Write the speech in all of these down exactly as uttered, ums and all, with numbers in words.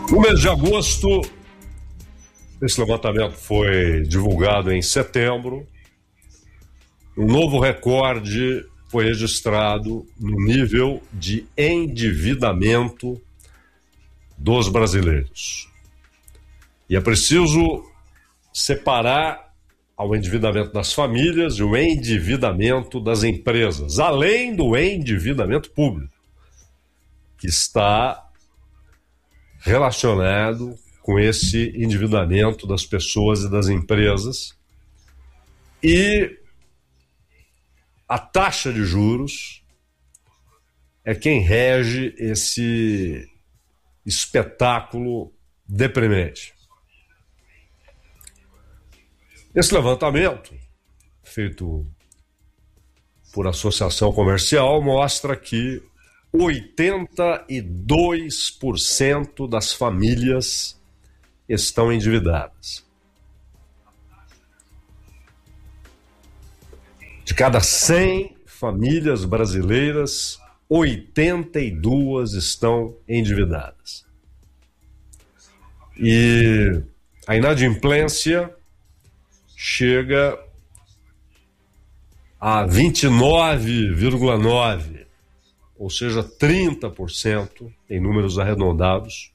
No mês de agosto, esse levantamento foi divulgado em setembro. Um novo recorde foi registrado no nível de endividamento dos brasileiros. E é preciso separar ao endividamento das famílias e o endividamento das empresas, além do endividamento público, que está relacionado com esse endividamento das pessoas e das empresas. E a taxa de juros é quem rege esse espetáculo deprimente. Esse levantamento, feito por associação comercial, mostra que oitenta e dois por cento das famílias estão endividadas. De cada cem famílias brasileiras, oitenta e duas estão endividadas. E a inadimplência chega a vinte e nove vírgula nove por cento, ou seja, trinta por cento em números arredondados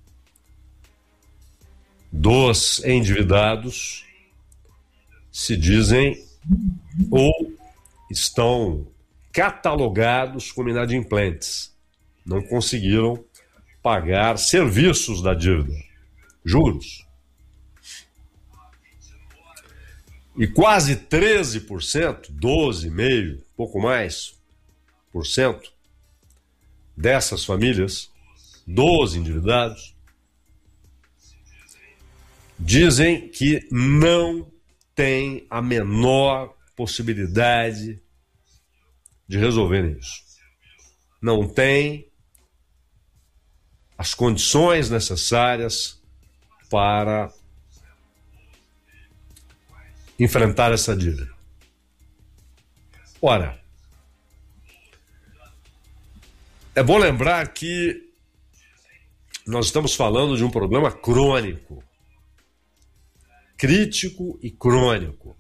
dos endividados se dizem ou estão catalogados como inadimplentes. Não conseguiram pagar serviços da dívida, juros. E quase treze por cento, doze vírgula cinco por cento, pouco mais, por cento, dessas famílias, dos endividados, dizem que não tem a menor possibilidade de resolver isso. Não tem as condições necessárias para enfrentar essa dívida. Ora, é bom lembrar que nós estamos falando de um problema crônico, crítico e crônico.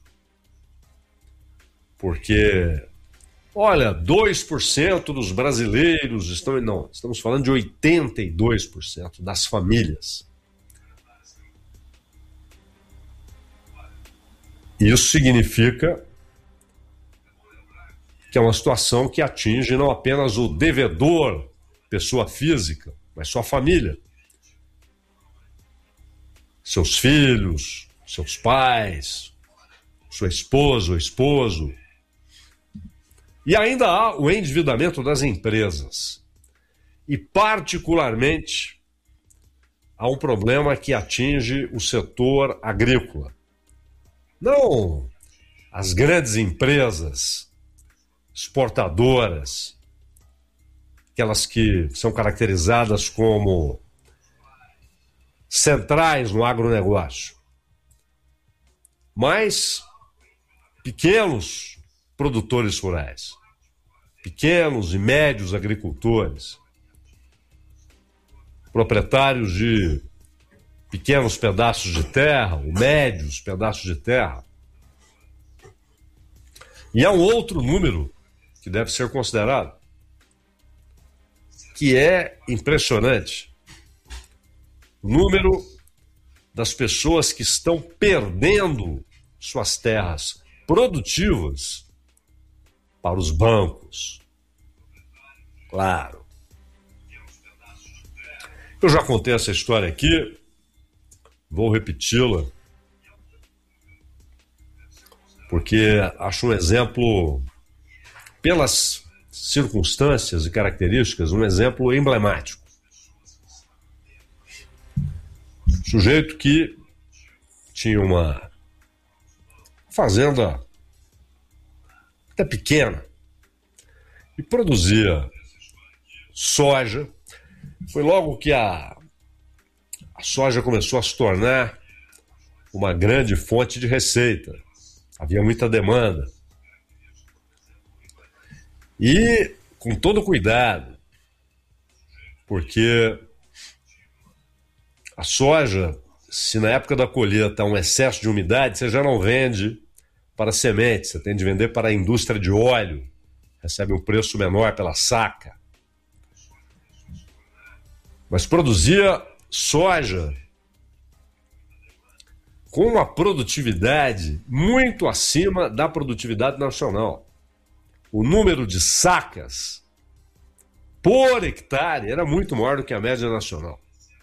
Porque, olha, dois por cento dos brasileiros estão... Não, estamos falando de oitenta e dois por cento das famílias. Isso significa que é uma situação que atinge não apenas o devedor, pessoa física, mas sua família. Seus filhos, seus pais, sua esposa ou esposo. E ainda há o endividamento das empresas. E, particularmente, há um problema que atinge o setor agrícola. Não as grandes empresas exportadoras, aquelas que são caracterizadas como centrais no agronegócio, mas pequenos produtores rurais, pequenos e médios agricultores, proprietários de pequenos pedaços de terra, ou médios pedaços de terra. E há um outro número que deve ser considerado, que é impressionante. O número das pessoas que estão perdendo suas terras produtivas para os bancos. Claro. Eu já contei essa história aqui, vou repeti-la, porque acho um exemplo, pelas circunstâncias e características, um exemplo emblemático. Sujeito que tinha uma fazenda até pequena e produzia soja. Foi logo que a, a soja começou a se tornar uma grande fonte de receita. Havia muita demanda. E com todo cuidado, porque a soja, se na época da colheita há um excesso de umidade, você já não vende para semente, você tem de vender para a indústria de óleo, recebe um preço menor pela saca. Mas produzia soja com uma produtividade muito acima da produtividade nacional. O número de sacas por hectare era muito maior do que a média nacional.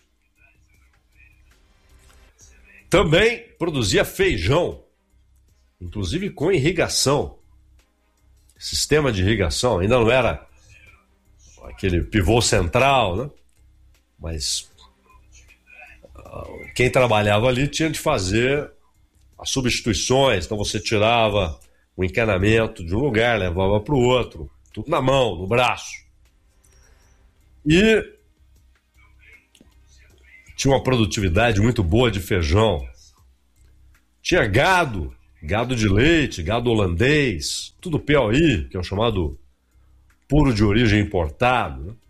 Também produzia feijão, inclusive com irrigação. Sistema de irrigação, ainda não era aquele pivô central, né? Mas quem trabalhava ali tinha de fazer as substituições, então você tirava o encanamento de um lugar, levava para o outro, tudo na mão, no braço. E tinha uma produtividade muito boa de feijão. Tinha gado, gado de leite, gado holandês, tudo P O I, que é o chamado puro de origem importado, né?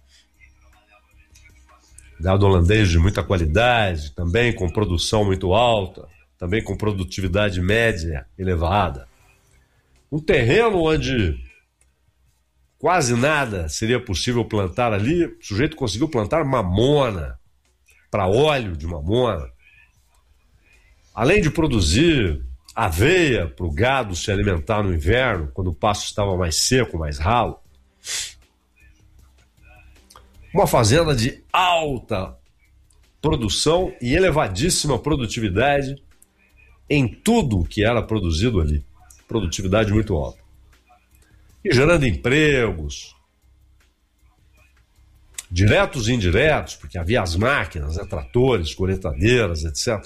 Gado holandês de muita qualidade, também com produção muito alta, também com produtividade média elevada. Um terreno onde quase nada seria possível plantar ali, o sujeito conseguiu plantar mamona, para óleo de mamona. Além de produzir aveia para o gado se alimentar no inverno, quando o pasto estava mais seco, mais ralo. Uma fazenda de alta produção e elevadíssima produtividade em tudo que era produzido ali. Produtividade muito alta. E gerando empregos, diretos e indiretos, porque havia as máquinas, né, tratores, coletadeiras, etcétera.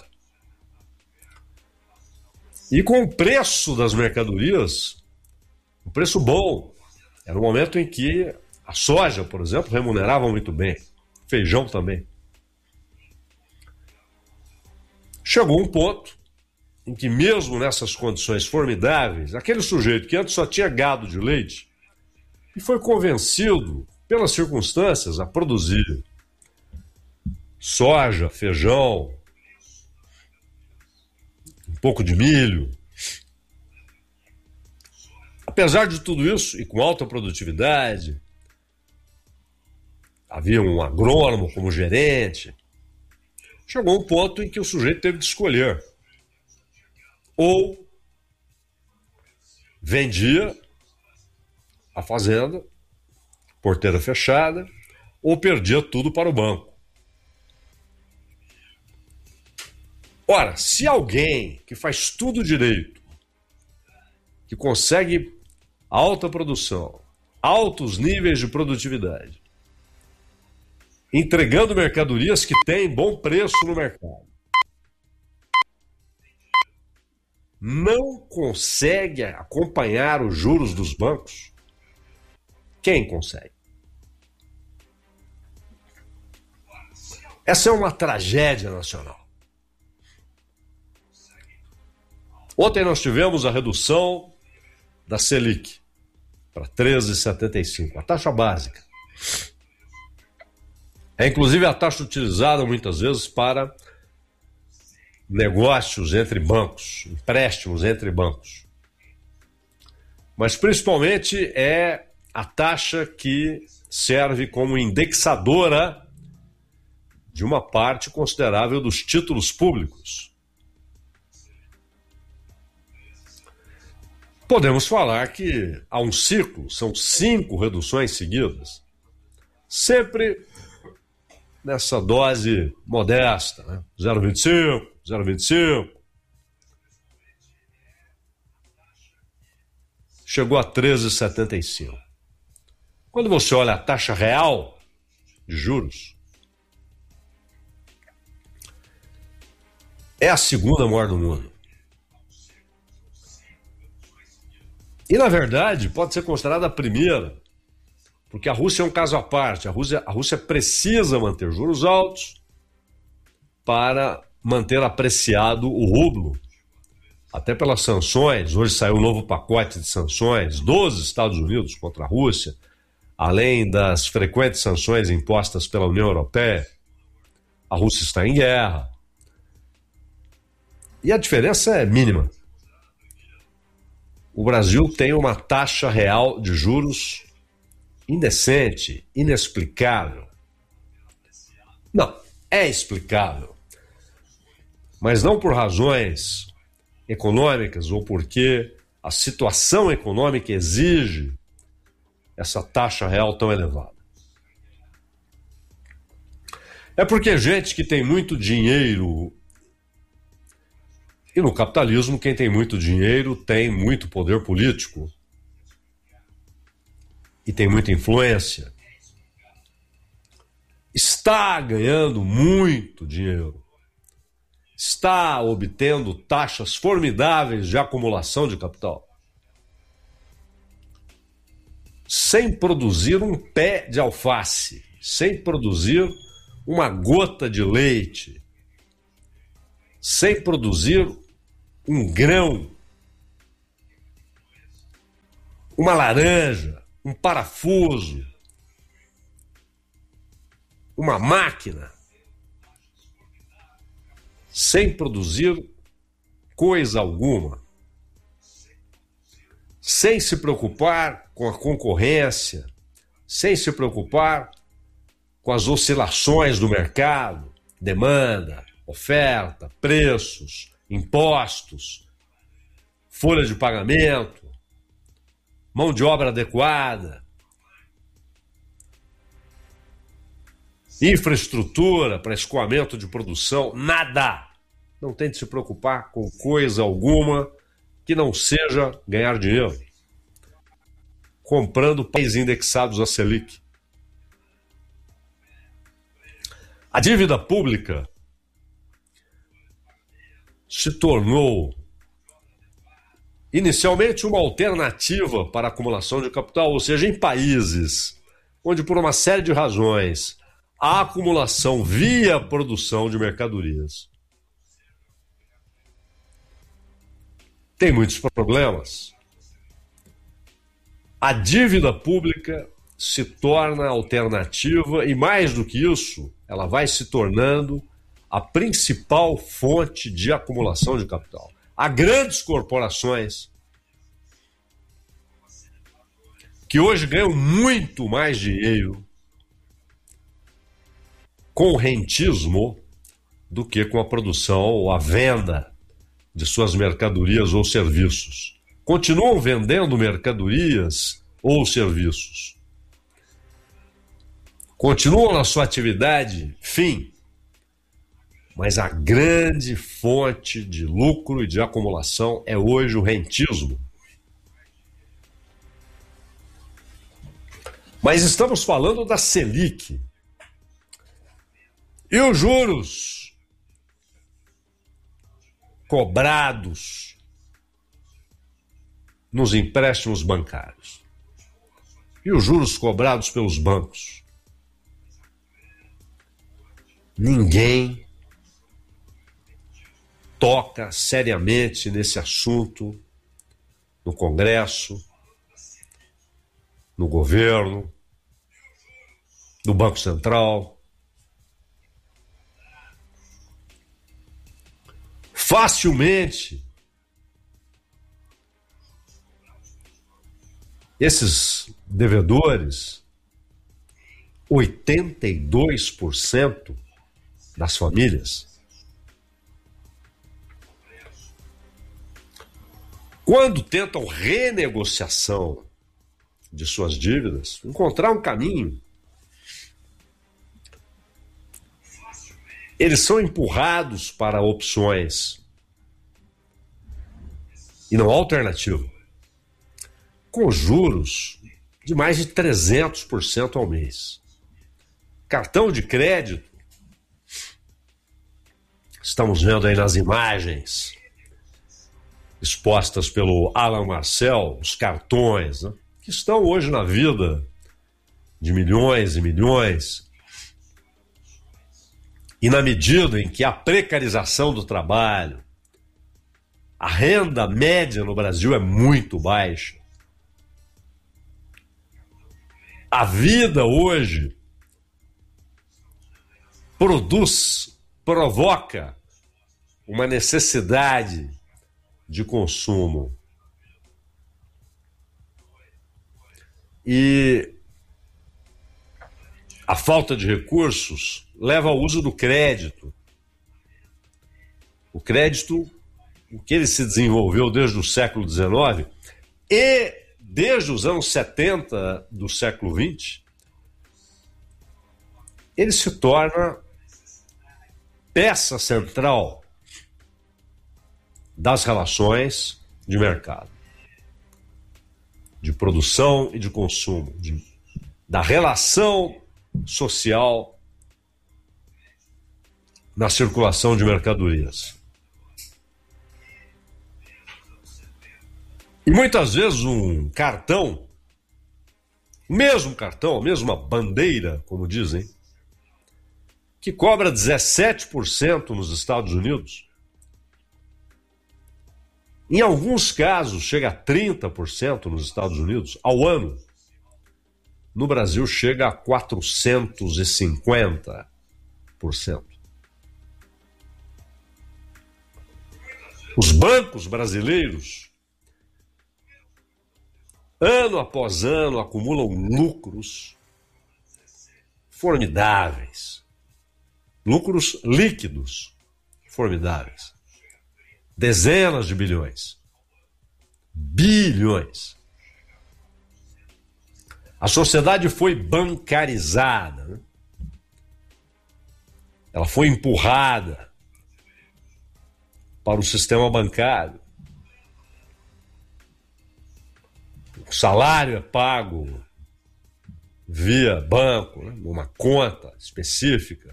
E com o preço das mercadorias, um preço bom. Era um momento em que a soja, por exemplo, remunerava muito bem. Feijão também. Chegou um ponto em que, mesmo nessas condições formidáveis, aquele sujeito que antes só tinha gado de leite e foi convencido, pelas circunstâncias, a produzir soja, feijão, um pouco de milho. Apesar de tudo isso, e com alta produtividade, havia um agrônomo como gerente, chegou um ponto em que o sujeito teve de escolher. Ou vendia a fazenda, porteira fechada, ou perdia tudo para o banco. Ora, se alguém que faz tudo direito, que consegue alta produção, altos níveis de produtividade, entregando mercadorias que têm bom preço no mercado, não consegue acompanhar os juros dos bancos, quem consegue? Essa é uma tragédia nacional. Ontem nós tivemos a redução da Selic para treze vírgula setenta e cinco, a taxa básica. É inclusive a taxa utilizada muitas vezes para negócios entre bancos, empréstimos entre bancos. Mas principalmente é a taxa que serve como indexadora de uma parte considerável dos títulos públicos. Podemos falar que há um ciclo, são cinco reduções seguidas, sempre nessa dose modesta, né? zero vírgula vinte e cinco, zero vírgula vinte e cinco. Chegou a treze vírgula setenta e cinco. Quando você olha a taxa real de juros, é a segunda maior do mundo. E, na verdade, pode ser considerada a primeira, porque a Rússia é um caso à parte. A Rússia, a Rússia precisa manter juros altos para manter apreciado o rublo, até pelas sanções. Hoje saiu um novo pacote de sanções dos Estados Unidos contra a Rússia, além das frequentes sanções impostas pela União Europeia. A Rússia está em guerra. E a diferença é mínima. O Brasil tem uma taxa real de juros indecente, inexplicável. Não, é explicável. Mas não por razões econômicas ou porque a situação econômica exige essa taxa real tão elevada. É porque gente que tem muito dinheiro, e no capitalismo quem tem muito dinheiro tem muito poder político e tem muita influência, está ganhando muito dinheiro, está obtendo taxas formidáveis de acumulação de capital, sem produzir um pé de alface, sem produzir uma gota de leite, sem produzir um grão, uma laranja, um parafuso, uma máquina, sem produzir coisa alguma, sem se preocupar com a concorrência, sem se preocupar com as oscilações do mercado, demanda, oferta, preços, impostos, folha de pagamento, mão de obra adequada, infraestrutura para escoamento de produção, nada. Não tem de se preocupar com coisa alguma que não seja ganhar dinheiro, comprando pães indexados à Selic. A dívida pública se tornou inicialmente uma alternativa para a acumulação de capital, ou seja, em países onde, por uma série de razões, a acumulação via produção de mercadorias tem muitos problemas. A dívida pública se torna alternativa e, mais do que isso, ela vai se tornando a principal fonte de acumulação de capital. Há grandes corporações que hoje ganham muito mais dinheiro com o rentismo do que com a produção ou a venda de suas mercadorias ou serviços. Continuam vendendo mercadorias ou serviços. Continuam na sua atividade, fim. Mas a grande fonte de lucro e de acumulação é hoje o rentismo. Mas estamos falando da Selic. E os juros cobrados nos empréstimos bancários. E os juros cobrados pelos bancos. Ninguém toca seriamente nesse assunto no Congresso, no governo, no Banco Central. Facilmente, esses devedores, oitenta e dois por cento das famílias, quando tentam renegociação de suas dívidas, encontrar um caminho, eles são empurrados para opções e não alternativa, com juros de mais de trezentos por cento ao mês. Cartão de crédito, estamos vendo aí nas imagens expostas pelo Alan Marcel, os cartões, né, que estão hoje na vida de milhões e milhões. E na medida em que a precarização do trabalho, a renda média no Brasil é muito baixa, a vida hoje produz, provoca uma necessidade de consumo. E a falta de recursos leva ao uso do crédito. O crédito, o que ele se desenvolveu desde o século dezenove e desde os anos setenta do século vinte, ele se torna peça central das relações de mercado, de produção e de consumo, de, da relação social na circulação de mercadorias. E muitas vezes um cartão, o mesmo cartão, a mesma bandeira, como dizem, que cobra dezessete por cento nos Estados Unidos, em alguns casos chega a trinta por cento nos Estados Unidos ao ano. No Brasil chega a quatrocentos e cinquenta por cento. Os bancos brasileiros, ano após ano, acumulam lucros formidáveis. Lucros líquidos formidáveis. Dezenas de bilhões. Bilhões. A sociedade foi bancarizada, né? Ela foi empurrada para o sistema bancário. O salário é pago via banco, né? Numa conta específica.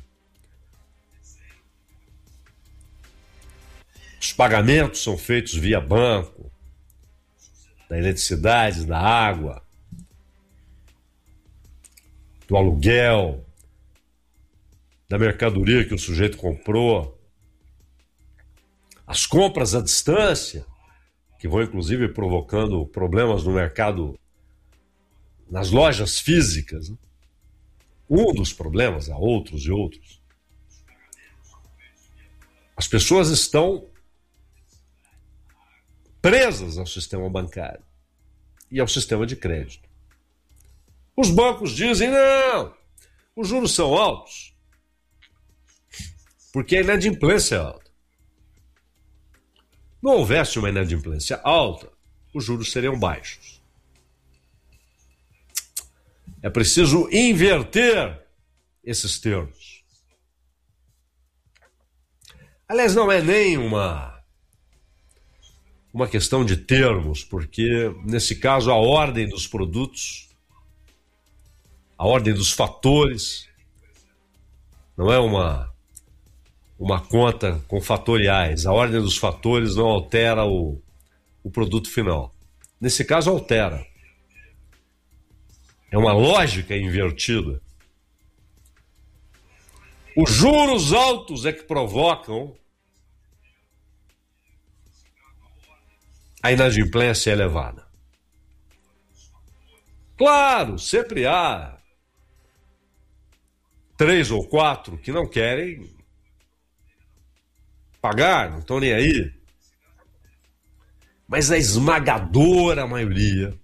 Os pagamentos são feitos via banco, da eletricidade, da água, do aluguel, da mercadoria que o sujeito comprou. As compras à distância, que vão inclusive provocando problemas no mercado, nas lojas físicas. Um dos problemas, há outros e outros. As pessoas estão presas ao sistema bancário e ao sistema de crédito. Os bancos dizem, não, os juros são altos, porque a inadimplência é alta. Não houvesse uma inadimplência alta, os juros seriam baixos. É preciso inverter esses termos. Aliás, não é nem uma, uma questão de termos, porque, nesse caso, a ordem dos produtos, a ordem dos fatores, não é uma, uma conta com fatoriais. A ordem dos fatores não altera o, o produto final. Nesse caso, altera. É uma lógica invertida. Os juros altos é que provocam a inadimplência elevada. Claro, sempre há três ou quatro que não querem pagar, não estão nem aí. Mas a esmagadora maioria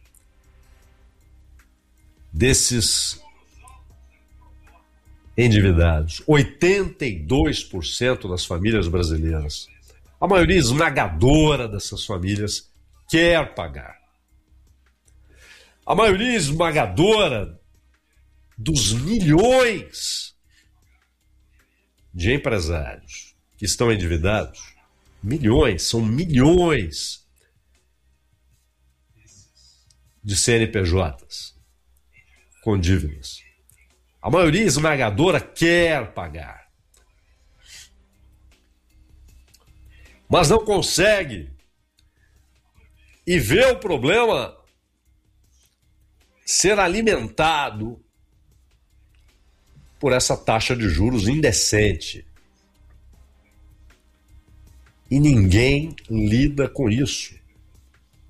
desses endividados, oitenta e dois por cento das famílias brasileiras, a maioria esmagadora dessas famílias quer pagar. A maioria esmagadora dos milhões de empresários que estão endividados, milhões, são milhões de C N P Js com dívidas. A maioria esmagadora quer pagar, mas não consegue e vê o problema ser alimentado por essa taxa de juros indecente. E ninguém lida com isso.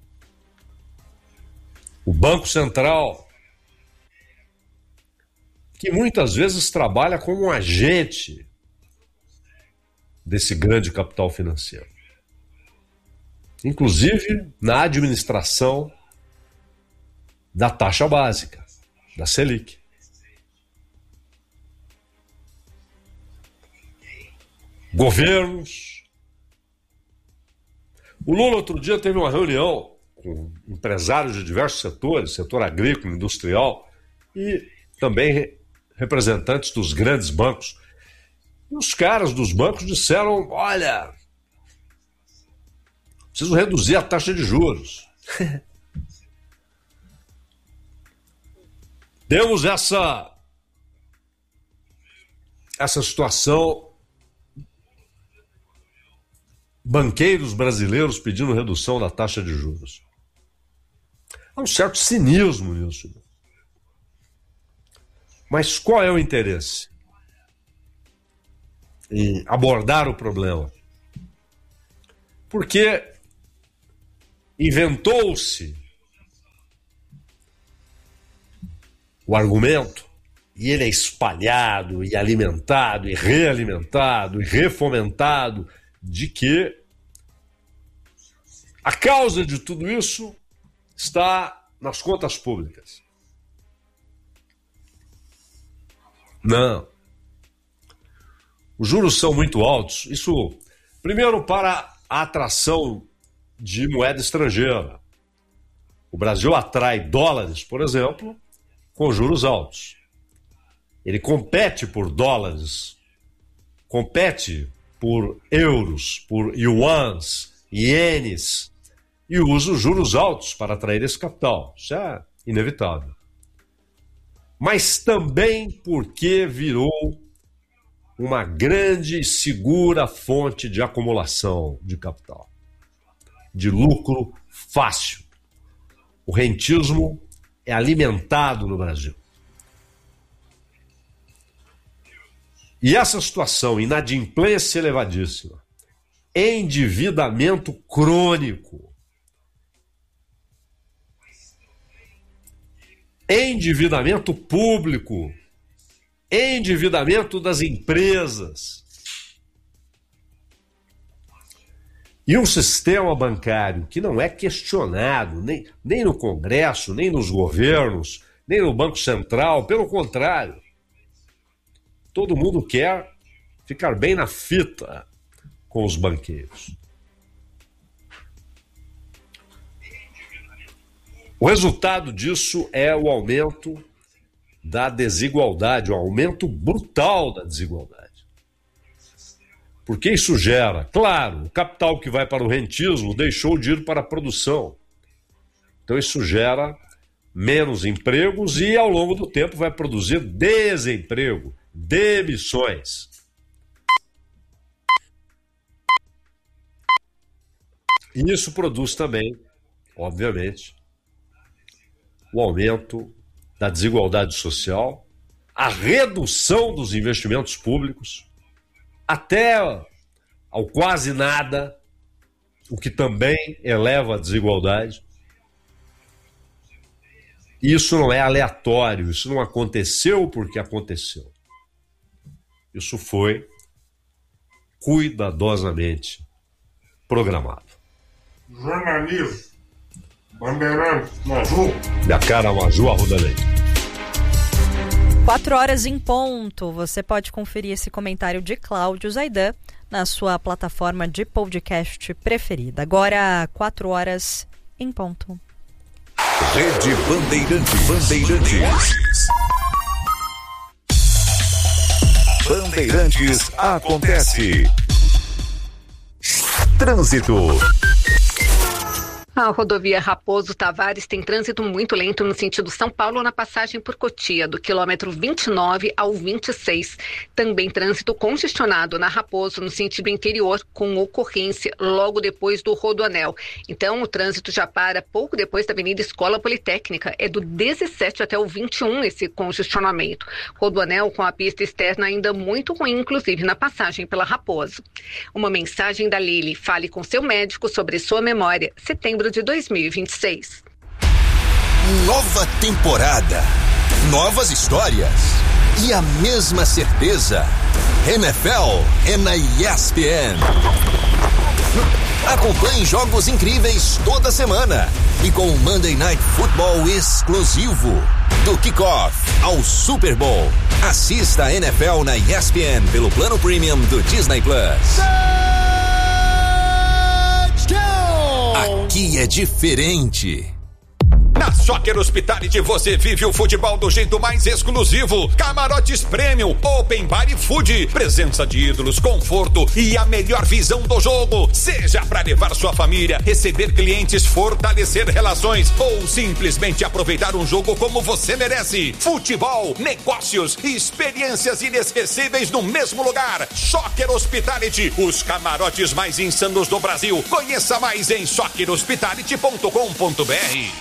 O Banco Central que muitas vezes trabalha como um agente desse grande capital financeiro, inclusive na administração da taxa básica, da Selic. Governos. O Lula outro dia teve uma reunião com empresários de diversos setores, setor agrícola, industrial e também representantes dos grandes bancos. E os caras dos bancos disseram, olha, preciso reduzir a taxa de juros. Temos essa, essa situação, banqueiros brasileiros pedindo redução da taxa de juros. Há um certo cinismo nisso. Mas qual é o interesse em abordar o problema? Porque inventou-se o argumento, e ele é espalhado, e alimentado, e realimentado, e refomentado, de que a causa de tudo isso está nas contas públicas. Não. Os juros são muito altos. Isso, primeiro, para a atração de moeda estrangeira. O Brasil atrai dólares, por exemplo, com juros altos. Ele compete por dólares, compete por euros, por yuans, ienes, e usa os juros altos para atrair esse capital. Isso é inevitável. Mas também porque virou uma grande e segura fonte de acumulação de capital, de lucro fácil. O rentismo é alimentado no Brasil. E essa situação, inadimplência elevadíssima, endividamento crônico, endividamento público, endividamento das empresas e um sistema bancário que não é questionado nem, nem no Congresso, nem nos governos, nem no Banco Central, pelo contrário. Todo mundo quer ficar bem na fita com os banqueiros. O resultado disso é o aumento da desigualdade, o aumento brutal da desigualdade. Porque isso gera, claro, o capital que vai para o rentismo deixou de ir para a produção. Então isso gera menos empregos e ao longo do tempo vai produzir desemprego, demissões. E isso produz também, obviamente, o aumento da desigualdade social, a redução dos investimentos públicos, até ao quase nada, o que também eleva a desigualdade. Isso não é aleatório, isso não aconteceu porque aconteceu. Isso foi cuidadosamente programado. Jornalismo. Bandeirantes, Maju. Da cara Maju, Arruda Leite. Quatro horas em ponto. Você pode conferir esse comentário de Cláudio Zaidan na sua plataforma de podcast preferida. Agora, quatro horas em ponto. Rede Bandeirantes. Bandeirantes. Bandeirantes acontece. Trânsito. A rodovia Raposo Tavares tem trânsito muito lento no sentido São Paulo na passagem por Cotia, do quilômetro vinte e nove ao vinte e seis. Também trânsito congestionado na Raposo no sentido interior, com ocorrência logo depois do Rodoanel. Então o trânsito já para pouco depois da Avenida Escola Politécnica. É do dezessete até o vinte e um esse congestionamento. Rodoanel com a pista externa ainda muito ruim, inclusive na passagem pela Raposo. Uma mensagem da Lili. Fale com seu médico sobre sua memória. Setembro de dois mil e vinte e seis. Nova temporada, novas histórias e a mesma certeza. N F L é na E S P N. Acompanhe jogos incríveis toda semana e com o Monday Night Football exclusivo. Do kickoff ao Super Bowl. Assista a N F L na E S P N pelo plano premium do Disney Plus. Aqui é diferente. Na Soccer Hospitality você vive o futebol do jeito mais exclusivo. Camarotes Premium, Open Bar e Food. Presença de ídolos, conforto e a melhor visão do jogo. Seja para levar sua família, receber clientes, fortalecer relações ou simplesmente aproveitar um jogo como você merece. Futebol, negócios e experiências inesquecíveis no mesmo lugar. Soccer Hospitality, os camarotes mais insanos do Brasil. Conheça mais em soccer hospitality ponto com ponto b r.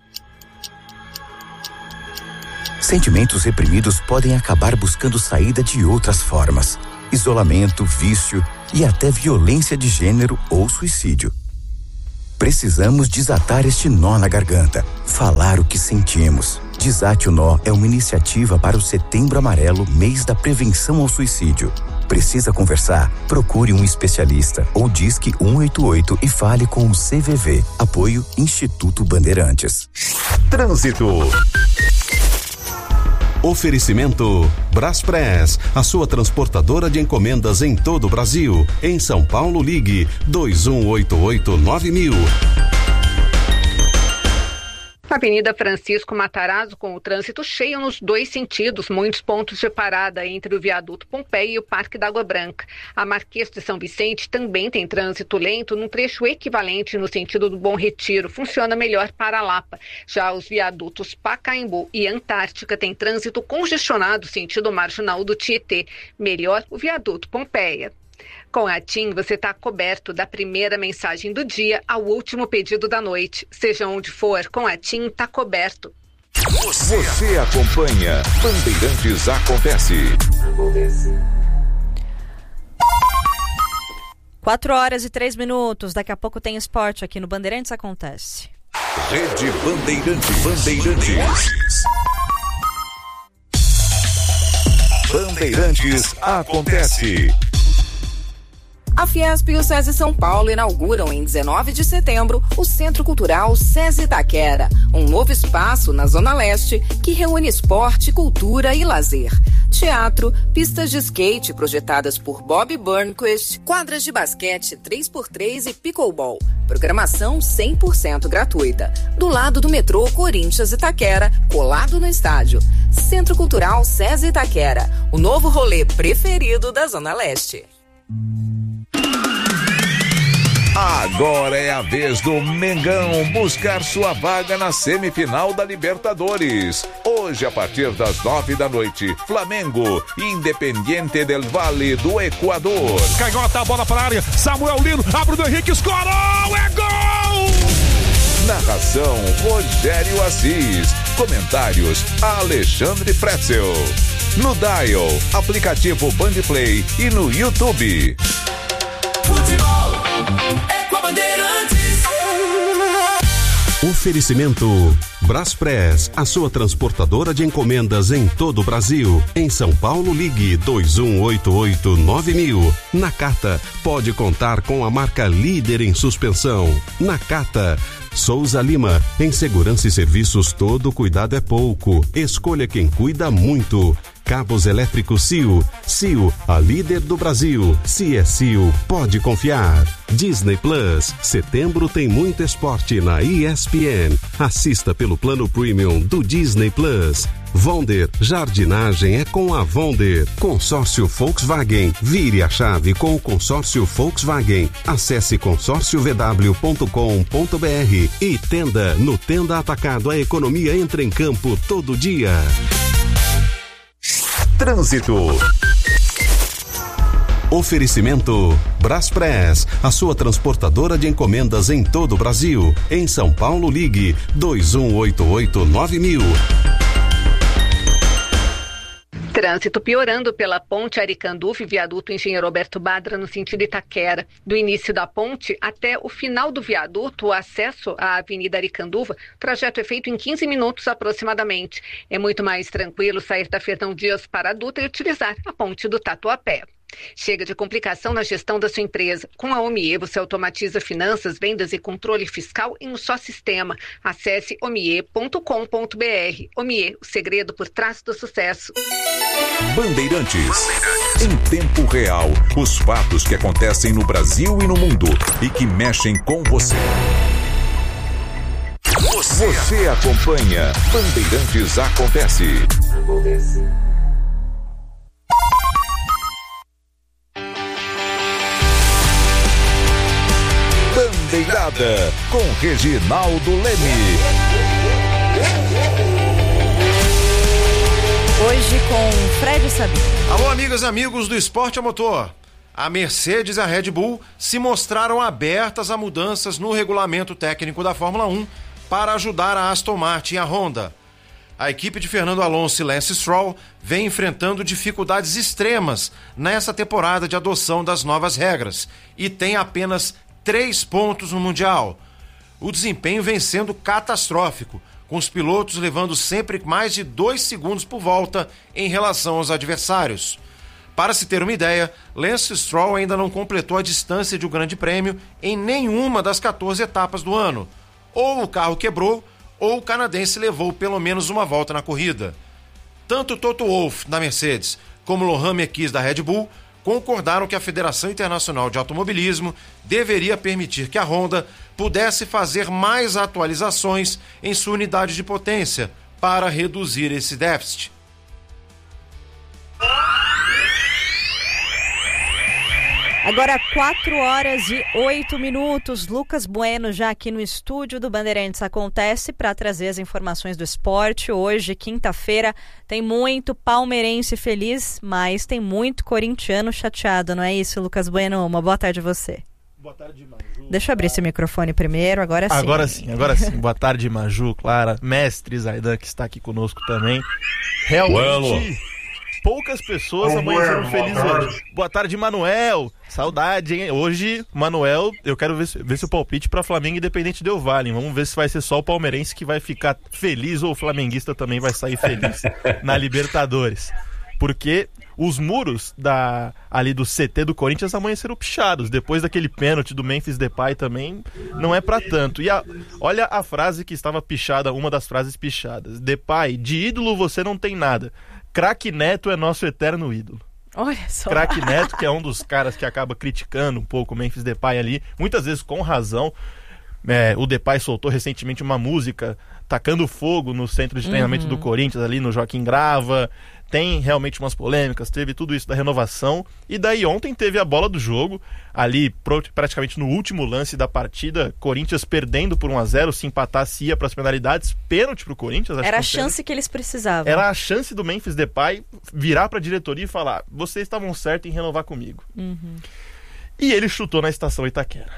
Sentimentos reprimidos podem acabar buscando saída de outras formas. Isolamento, vício e até violência de gênero ou suicídio. Precisamos desatar este nó na garganta, falar o que sentimos. Desate o Nó é uma iniciativa para o Setembro Amarelo, mês da prevenção ao suicídio. Precisa conversar? Procure um especialista ou disque um oito oito e fale com o C V V. Apoio Instituto Bandeirantes. Trânsito. Oferecimento Braspress, a sua transportadora de encomendas em todo o Brasil. Em São Paulo, ligue dois um oito oito nove mil. Avenida Francisco Matarazzo com o trânsito cheio nos dois sentidos, muitos pontos de parada entre o viaduto Pompeia e o Parque da Água Branca. A Marquês de São Vicente também tem trânsito lento num trecho equivalente no sentido do Bom Retiro, funciona melhor para a Lapa. Já os viadutos Pacaembu e Antártica têm trânsito congestionado sentido marginal do Tietê, melhor o viaduto Pompeia. Com a TIM, você está coberto da primeira mensagem do dia ao último pedido da noite. Seja onde for, com a TIM está coberto. Você, você acompanha Bandeirantes Acontece. Quatro horas e três minutos. Daqui a pouco tem esporte aqui no Bandeirantes Acontece. Rede Bandeirantes. Bandeirantes. Bandeirantes Acontece. A Fiesp e o SESI São Paulo inauguram em dezenove de setembro o Centro Cultural SESI Itaquera, um novo espaço na Zona Leste que reúne esporte, cultura e lazer. Teatro, pistas de skate projetadas por Bob Burnquist, quadras de basquete três por três e pickleball. Programação cem por cento gratuita. Do lado do metrô Corinthians Itaquera, colado no estádio. Centro Cultural SESI Itaquera, o novo rolê preferido da Zona Leste. Agora é a vez do Mengão buscar sua vaga na semifinal da Libertadores. Hoje, a partir das nove da noite, Flamengo, Independiente del Valle do Equador. Canhota, a bola para a área, Samuel Lino, abre do Henrique, escorou, é gol! Narração, Rogério Assis. Comentários, Alexandre Pretzel. No Dial, aplicativo Bandplay e no YouTube. Futebol é com a Bandeirantes. Oferecimento Braspress, a sua transportadora de encomendas em todo o Brasil. Em São Paulo, ligue dois um oito oito nove mil. Nakata, pode contar com a marca líder em suspensão. Nakata. Souza Lima, em segurança e serviços todo cuidado é pouco. Escolha quem cuida muito. Cabos elétricos C I O. C I O, a líder do Brasil. Se é C I O, pode confiar. Disney Plus, setembro tem muito esporte na E S P N. Assista pelo plano premium do Disney Plus. Vonder, jardinagem é com a Vonder. Consórcio Volkswagen, vire a chave com o consórcio Volkswagen. Acesse consórcio v w ponto com ponto b r e Tenda, no Tenda Atacado, a economia entra em campo todo dia. Trânsito. Oferecimento Braspress, a sua transportadora de encomendas em todo o Brasil. Em São Paulo, ligue dois um oito oito nove mil. Trânsito piorando pela ponte Aricanduva e viaduto Engenheiro Alberto Badra no sentido Itaquera. Do início da ponte até o final do viaduto, o acesso à Avenida Aricanduva, o trajeto é feito em quinze minutos aproximadamente. É muito mais tranquilo sair da Fernão Dias para a Dutra e utilizar a ponte do Tatuapé. Chega de complicação na gestão da sua empresa. Com a Omie, você automatiza finanças, vendas e controle fiscal em um só sistema. Acesse omie ponto com ponto b r. Omie, o segredo por trás do sucesso. Bandeirantes. Em tempo real, os fatos que acontecem no Brasil e no mundo e que mexem com você. Você, você acompanha Bandeirantes Acontece. Acontece. Bandeirada com Reginaldo Leme. Hoje com Fred Sabino. Alô, amigas e amigos do Esporte a Motor. A Mercedes e a Red Bull se mostraram abertas a mudanças no regulamento técnico da Fórmula um para ajudar a Aston Martin e a Honda. A equipe de Fernando Alonso e Lance Stroll vem enfrentando dificuldades extremas nessa temporada de adoção das novas regras e tem apenas três pontos no Mundial. O desempenho vem sendo catastrófico, com os pilotos levando sempre mais de dois segundos por volta em relação aos adversários. Para se ter uma ideia, Lance Stroll ainda não completou a distância de um grande prêmio em nenhuma das quatorze etapas do ano. Ou o carro quebrou, ou o canadense levou pelo menos uma volta na corrida. Tanto Toto Wolff, da Mercedes, como Lohan Mekies, da Red Bull, concordaram que a Federação Internacional de Automobilismo deveria permitir que a Honda pudesse fazer mais atualizações em sua unidade de potência para reduzir esse déficit. Agora quatro horas e oito minutos, Lucas Bueno já aqui no estúdio do Bandeirantes Acontece para trazer as informações do esporte. Hoje, quinta-feira, tem muito palmeirense feliz, mas tem muito corintiano chateado, não é isso, Lucas Bueno? Uma boa tarde a você. Boa tarde, Maju. Deixa eu abrir esse microfone primeiro, agora sim. Agora sim, agora sim. Boa tarde, Maju, Clara, mestre Zaidan, que está aqui conosco também. Realmente... poucas pessoas amanheceram felizes hoje. Boa tarde, Manuel. Saudade, hein? Hoje, Manuel, eu quero ver, ver se o palpite para Flamengo Independente Del Valle. Vamos ver se vai ser só o palmeirense que vai ficar feliz ou o flamenguista também vai sair feliz na Libertadores. Porque os muros da, ali do C T do Corinthians amanheceram pichados. Depois daquele pênalti do Memphis Depay também não é pra tanto. E a, olha a frase que estava pichada, uma das frases pichadas. Depay, de ídolo você não tem nada. Craque Neto é nosso eterno ídolo. Olha só. Craque Neto, que é um dos caras que acaba criticando um pouco o Memphis Depay ali, muitas vezes com razão. É, o Depay soltou recentemente uma música tacando fogo no centro de treinamento uhum. do Corinthians, ali no Joaquim Grava. Tem realmente umas polêmicas, teve tudo isso da renovação. E daí ontem teve a bola do jogo, ali praticamente no último lance da partida, Corinthians perdendo por um a zero, se empatasse ia para as penalidades, pênalti pro Corinthians. Acho Era que a chance pênalti. que eles precisavam. Era a chance do Memphis Depay virar para a diretoria e falar: vocês estavam certos em renovar comigo. Uhum. E ele chutou na estação Itaquera.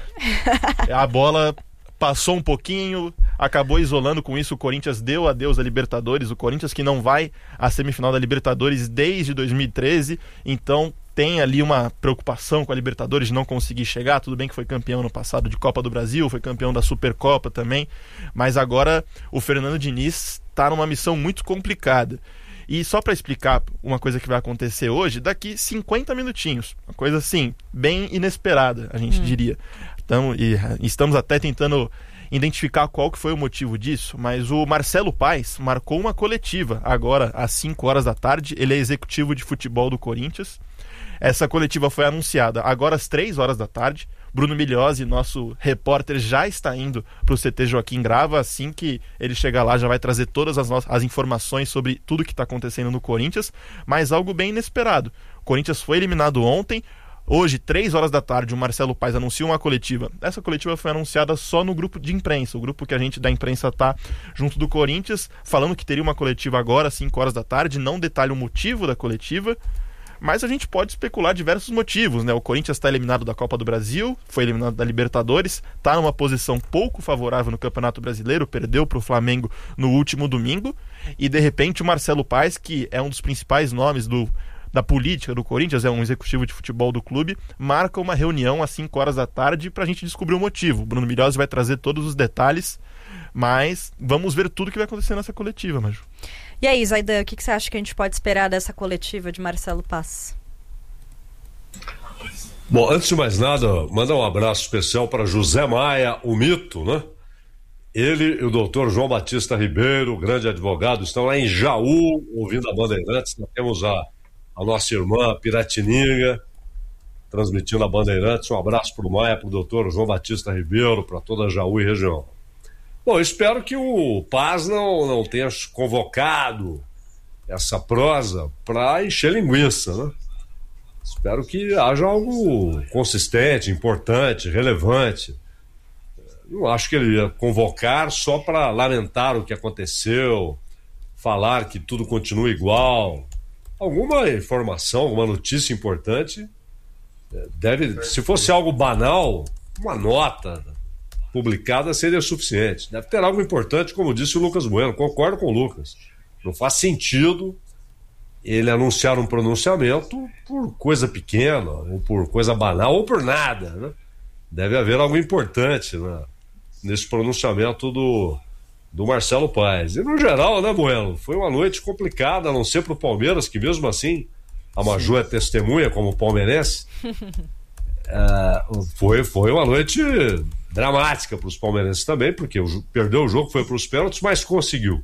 A bola passou um pouquinho, acabou isolando com isso. O Corinthians deu adeus à Libertadores. O Corinthians que não vai à semifinal da Libertadores desde dois mil e treze, então tem ali uma preocupação com a Libertadores de não conseguir chegar. Tudo bem que foi campeão no passado de Copa do Brasil, foi campeão da Supercopa também, mas agora o Fernando Diniz está numa missão muito complicada. E só para explicar uma coisa que vai acontecer hoje, daqui cinquenta minutinhos, uma coisa assim, bem inesperada, a gente hum. diria. Então, e, estamos até tentando identificar qual que foi o motivo disso, mas o Marcelo Paes marcou uma coletiva agora às cinco horas da tarde. Ele é executivo de futebol do Corinthians. Essa coletiva foi anunciada agora às três horas da tarde. Bruno Migliosi, nosso repórter, já está indo para o C T Joaquim Grava. Assim que ele chegar lá, já vai trazer todas as, no- as informações sobre tudo que está acontecendo no Corinthians, mas algo bem inesperado. O Corinthians foi eliminado ontem. Hoje, três horas da tarde, o Marcelo Paes anunciou uma coletiva. Essa coletiva foi anunciada só no grupo de imprensa. O grupo que a gente da imprensa está junto do Corinthians, falando que teria uma coletiva agora, às cinco horas da tarde. Não detalha o motivo da coletiva, Mas a gente pode especular diversos motivos, né? O Corinthians está eliminado da Copa do Brasil, foi eliminado da Libertadores, está numa posição pouco favorável no Campeonato Brasileiro, perdeu para o Flamengo no último domingo, e de repente o Marcelo Paes, que é um dos principais nomes do, da política do Corinthians, é um executivo de futebol do clube, marca uma reunião às cinco horas da tarde para a gente descobrir o motivo. O Bruno Milhozzi vai trazer todos os detalhes, mas vamos ver tudo que vai acontecer nessa coletiva, Maju. E aí, Zaidan, o que, que você acha que a gente pode esperar dessa coletiva de Marcelo Paes? Bom, antes de mais nada, mandar um abraço especial para José Maia, o mito, né? Ele e o doutor João Batista Ribeiro, grande advogado, estão lá em Jaú, ouvindo a Bandeirantes. Nós temos a, a nossa irmã Piratininga, transmitindo a Bandeirantes. Um abraço para o Maia, para o doutor João Batista Ribeiro, para toda a Jaú e região. Bom, eu espero que o Paes não, não tenha convocado essa prosa para encher linguiça, né? Espero que haja algo consistente, importante, relevante. Não acho que ele ia convocar só para lamentar o que aconteceu, falar que tudo continua igual. Alguma informação, alguma notícia importante deve, se fosse algo banal, uma nota publicada seria suficiente. Deve ter algo importante, como disse o Lucas Bueno. Concordo com o Lucas. Não faz sentido ele anunciar um pronunciamento por coisa pequena, ou por coisa banal, ou por nada, né? Deve haver algo importante, né, nesse pronunciamento do, do Marcelo Paes. E no geral, né, Bueno, foi uma noite complicada, a não ser para o Palmeiras, que mesmo assim a Maju é testemunha como palmeirense. uh, foi, foi uma noite dramática para os palmeirenses também, porque o, perdeu o jogo, foi para os pênaltis, mas conseguiu.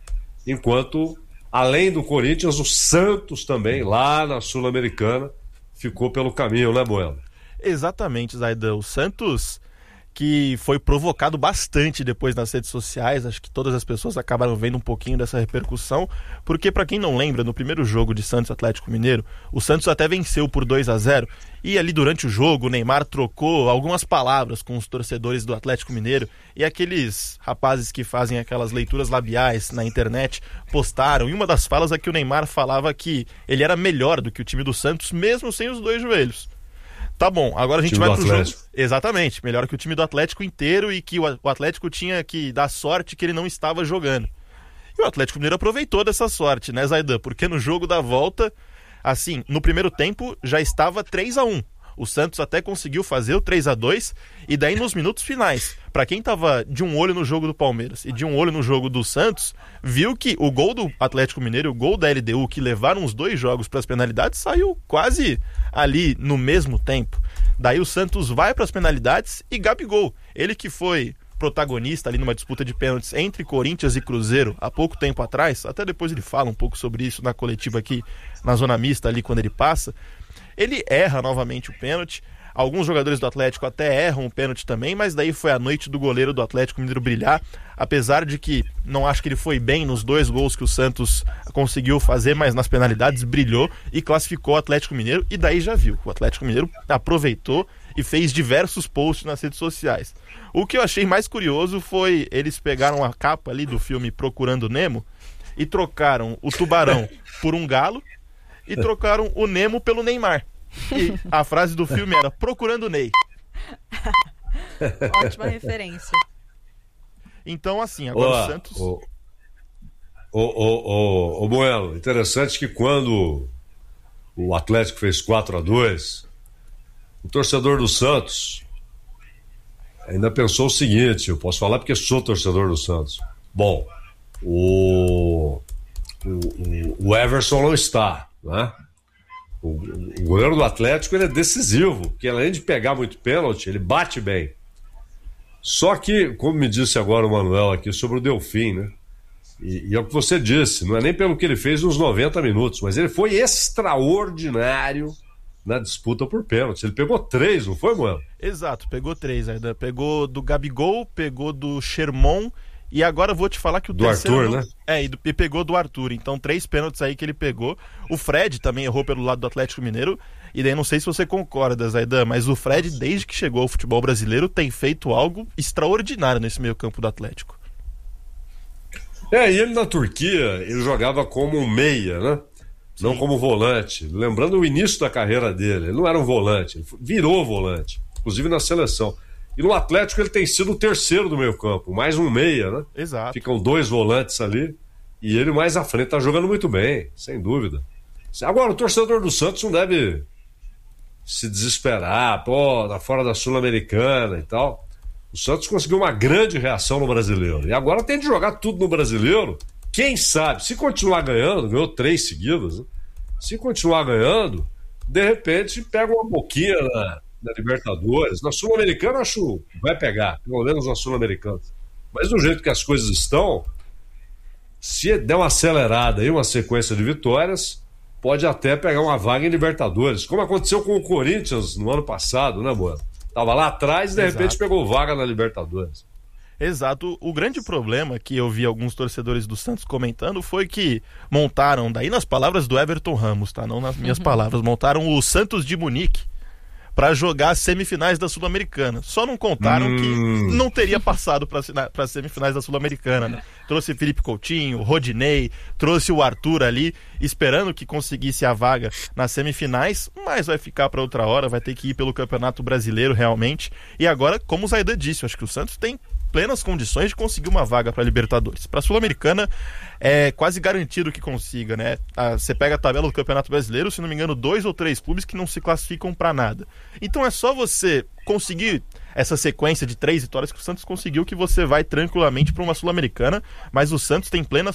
Enquanto, além do Corinthians, o Santos também, lá na Sul-Americana, ficou pelo caminho, né, Bueno? Exatamente, Zaidan. O Santos, que foi provocado bastante depois nas redes sociais, acho que todas as pessoas acabaram vendo um pouquinho dessa repercussão, porque para quem não lembra, no primeiro jogo de Santos Atlético Mineiro, o Santos até venceu por dois a zero, e ali durante o jogo o Neymar trocou algumas palavras com os torcedores do Atlético Mineiro, e aqueles rapazes que fazem aquelas leituras labiais na internet postaram, e uma das falas é que o Neymar falava que ele era melhor do que o time do Santos, mesmo sem os dois joelhos. Tá bom, agora a gente vai pro jogo. Exatamente, melhor que o time do Atlético inteiro, e que o Atlético tinha que dar sorte que ele não estava jogando. E o Atlético Mineiro aproveitou dessa sorte, né, Zaidan? Porque no jogo da volta, assim, no primeiro tempo já estava três a um. O Santos até conseguiu fazer o três a dois, e daí nos minutos finais, para quem tava de um olho no jogo do Palmeiras e de um olho no jogo do Santos, viu que o gol do Atlético Mineiro e o gol da L D U, que levaram os dois jogos para as penalidades, saiu quase ali no mesmo tempo. Daí o Santos vai para as penalidades e Gabigol, ele que foi protagonista ali numa disputa de pênaltis entre Corinthians e Cruzeiro há pouco tempo atrás, até depois ele fala um pouco sobre isso na coletiva aqui na Zona Mista, ali quando ele passa, ele erra novamente o pênalti. Alguns jogadores do Atlético até erram o pênalti também, mas daí foi a noite do goleiro do Atlético Mineiro brilhar, apesar de que não acho que ele foi bem nos dois gols que o Santos conseguiu fazer, mas nas penalidades brilhou e classificou o Atlético Mineiro, e daí já viu, o Atlético Mineiro aproveitou e fez diversos posts nas redes sociais. O que eu achei mais curioso foi eles pegaram a capa ali do filme Procurando Nemo e trocaram o tubarão por um galo e trocaram o Nemo pelo Neymar. E a frase do filme era Procurando Ney. Ótima referência. Então, assim, agora Olá, o Santos... Ô, ô, ô, ô, Bueno, interessante que quando o Atlético fez quatro a dois, o torcedor do Santos ainda pensou o seguinte, eu posso falar porque sou torcedor do Santos. Bom, o, o, o Everson não está, né? O, o goleiro do Atlético, ele é decisivo, porque além de pegar muito pênalti, ele bate bem. Só que, como me disse agora o Manuel aqui sobre o Delfim, né? E, e é o que você disse, não é nem pelo que ele fez nos noventa minutos, mas ele foi extraordinário na disputa por pênalti. Ele pegou três, não foi, Mano? Exato, pegou três ainda. Pegou do Gabigol, pegou do Sherman, e agora eu vou te falar que o do terceiro... Arthur, não... né? É, e, do... e pegou do Arthur. Então, três pênaltis aí que ele pegou. O Fred também errou pelo lado do Atlético Mineiro. E daí, não sei se você concorda, Zaidan, mas o Fred, desde que chegou ao futebol brasileiro, tem feito algo extraordinário nesse meio campo do Atlético. É, e ele na Turquia, ele jogava como um meia, né? Sim. Não como volante. Lembrando o início da carreira dele, ele não era um volante, ele virou volante, inclusive na seleção. E no Atlético ele tem sido o terceiro do meio campo, mais um meia, né? Exato. Ficam dois volantes ali, e ele mais à frente tá jogando muito bem, sem dúvida. Agora, o torcedor do Santos não deve se desesperar, pô, tá fora da Sul-Americana e tal. O Santos conseguiu uma grande reação no Brasileiro. E agora tem de jogar tudo no Brasileiro. Quem sabe, se continuar ganhando, ganhou três seguidas, né? Se continuar ganhando, de repente pega uma boquinha na, na Libertadores. Na Sul-Americana, acho que vai pegar, pelo menos na Sul-Americana. Mas do jeito que as coisas estão, se der uma acelerada e uma sequência de vitórias, pode até pegar uma vaga em Libertadores, como aconteceu com o Corinthians no ano passado, né, Boa? Tava lá atrás e de Exato. repente pegou vaga na Libertadores. Exato. O grande problema que eu vi alguns torcedores do Santos comentando foi que montaram, daí nas palavras do Everton Ramos, tá? Não nas minhas uhum. palavras, montaram o Santos de Munique para jogar as semifinais da Sul-Americana. Só não contaram hum. que não teria passado para as semifinais da Sul-Americana, né? Trouxe Felipe Coutinho, Rodinei, trouxe o Arthur ali, esperando que conseguisse a vaga nas semifinais, mas vai ficar para outra hora, vai ter que ir pelo Campeonato Brasileiro realmente. E agora, como o Zaidan disse, eu acho que o Santos tem plenas condições de conseguir uma vaga para a Libertadores. Para a Sul-Americana é quase garantido que consiga, né? Ah, você pega a tabela do Campeonato Brasileiro, se não me engano, dois ou três clubes que não se classificam para nada. Então é só você conseguir essa sequência de três vitórias que o Santos conseguiu, que você vai tranquilamente para uma Sul-Americana, mas o Santos tem plenas